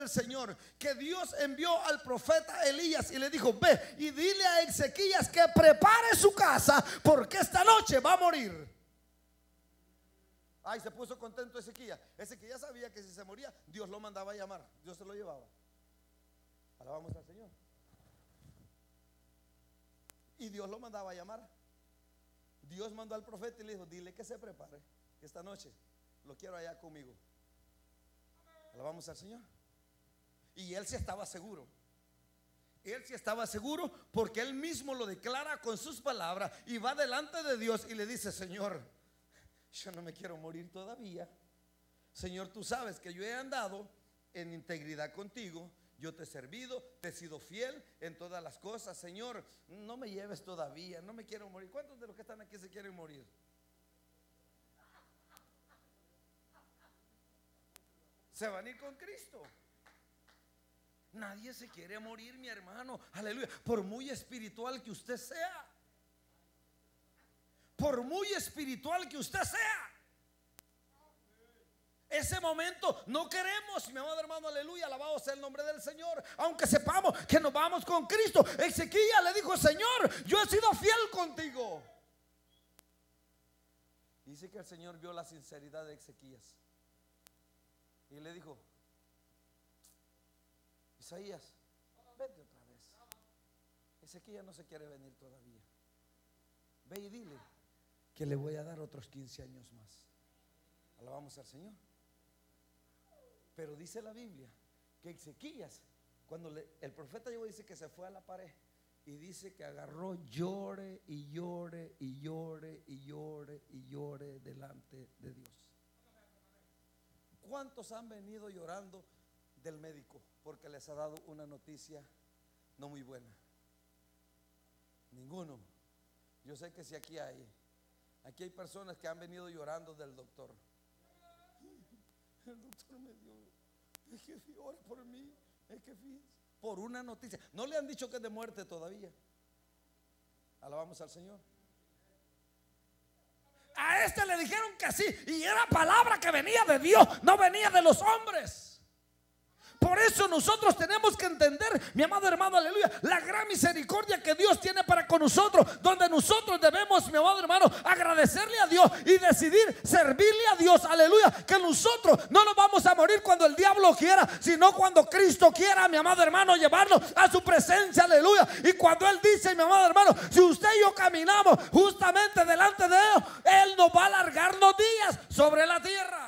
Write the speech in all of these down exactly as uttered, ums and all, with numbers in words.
el Señor que Dios envió al profeta Elías y le dijo: ve y dile a Ezequías que prepare su casa porque esta noche va a morir. Ay, se puso contento Ezequías. Ezequías sabía que si se moría, Dios lo mandaba a llamar, Dios se lo llevaba. Alabamos al Señor. Y Dios lo mandaba a llamar. Dios mandó al profeta y le dijo: dile que se prepare, que esta noche lo quiero allá conmigo. Alabamos al Señor. Y él sí estaba seguro. Él sí estaba seguro porque él mismo lo declara con sus palabras y va delante de Dios y le dice: Señor, yo no me quiero morir todavía. Señor, tú sabes que yo he andado en integridad contigo. Yo te he servido, te he sido fiel en todas las cosas. Señor, no me lleves todavía, no me quiero morir. ¿Cuántos de los que están aquí se quieren morir? Se van a ir con Cristo. Nadie se quiere morir, mi hermano. Aleluya. Por muy espiritual que usted sea, por muy espiritual que usted sea, ese momento no queremos, mi amado hermano. Aleluya, alabado sea el nombre del Señor. Aunque sepamos que nos vamos con Cristo. Ezequías le dijo: Señor, yo he sido fiel contigo. Dice que el Señor vio la sinceridad de Ezequías y le dijo: Isaías, vete otra vez. Ezequías no se quiere venir todavía. Ve y dile que le voy a dar otros quince años más. Alabamos al Señor. Pero dice la Biblia que Ezequías, cuando le, el profeta llegó, dice que se fue a la pared y dice que agarró, llore y llore y llore y llore y llore delante de Dios. ¿Cuántos han venido llorando del médico porque les ha dado una noticia no muy buena? Ninguno. Yo sé que si aquí hay, aquí hay personas que han venido llorando del doctor. El doctor me dio, es que ora por mí, es que fíjese, por una noticia. No le han dicho que es de muerte todavía. Alabamos al Señor. A este le dijeron que sí, y era palabra que venía de Dios, no venía de los hombres. Por eso nosotros tenemos que entender, mi amado hermano, aleluya, la gran misericordia que Dios tiene para con nosotros, donde nosotros debemos, mi amado hermano, agradecerle a Dios y decidir servirle a Dios, aleluya, que nosotros no nos vamos a morir cuando el diablo quiera, sino cuando Cristo quiera, mi amado hermano, llevarnos a su presencia, aleluya. Y cuando Él dice, mi amado hermano, si usted y yo caminamos justamente delante de Él, Él nos va a alargar los días sobre la tierra.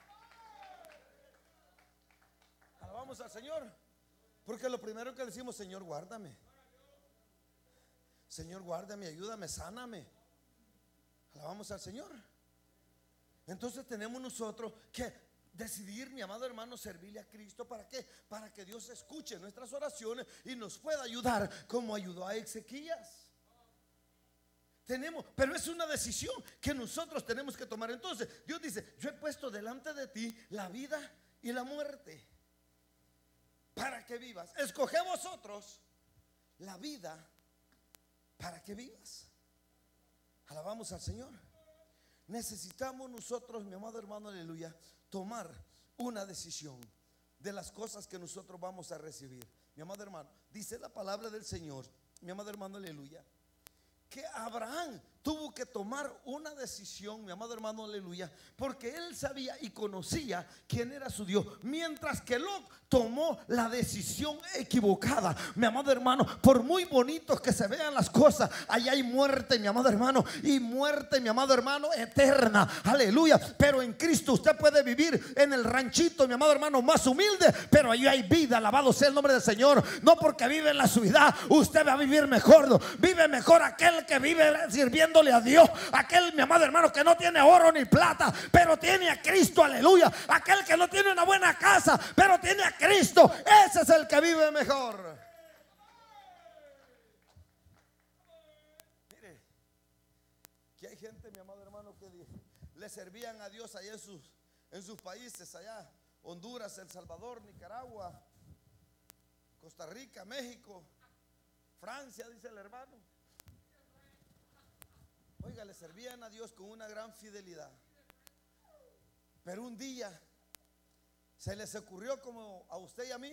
Al Señor, porque lo primero que le decimos: Señor, guárdame, Señor, guárdame, ayúdame, sáname. Alabamos al Señor. Entonces tenemos nosotros que decidir, mi amado hermano, servirle a Cristo. ¿Para qué? Para que Dios escuche nuestras oraciones y nos pueda ayudar como ayudó a Ezequías. Tenemos, pero es una decisión que nosotros tenemos que tomar. Entonces Dios dice: yo he puesto delante de ti la vida y la muerte para que vivas. Escoge vosotros la vida para que vivas. Alabamos al Señor. Necesitamos nosotros, mi amado hermano, aleluya, tomar una decisión de las cosas que nosotros vamos a recibir. Mi amado hermano, dice la palabra del Señor, mi amado hermano, aleluya, que Abraham tuvo que tomar una decisión, mi amado hermano, aleluya, porque él sabía y conocía quién era su Dios, mientras que Lot tomó la decisión equivocada. Mi amado hermano, por muy bonitos que se vean las cosas, allá hay muerte, mi amado hermano, y muerte, mi amado hermano, eterna, aleluya. Pero en Cristo usted puede vivir en el ranchito, mi amado hermano, más humilde, pero allí hay vida. Alabado sea el nombre del Señor. No porque vive en la ciudad usted va a vivir mejor, no. Vive mejor aquel que vive sirviendo a Dios, aquel, mi amado hermano, que no tiene oro ni plata, pero tiene a Cristo, aleluya. Aquel que no tiene una buena casa, pero tiene a Cristo, ese es el que vive mejor. Mire, que hay gente, mi amado hermano, que le servían a Dios allá en sus, en sus países, allá Honduras, El Salvador, Nicaragua, Costa Rica, México, Francia, dice el hermano. Oiga, le servían a Dios con una gran fidelidad. Pero un día Se les ocurrió como a usted y a mí